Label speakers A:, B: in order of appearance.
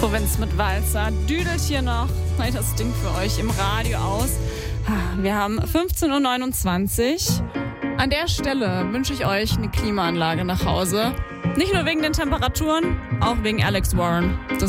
A: Provinz mit Walzer düdelt hier noch das Ding für euch im Radio aus. Wir haben 15.29 Uhr. An der Stelle wünsche ich euch eine Klimaanlage nach Hause. Nicht nur wegen den Temperaturen, auch wegen Alex Warren.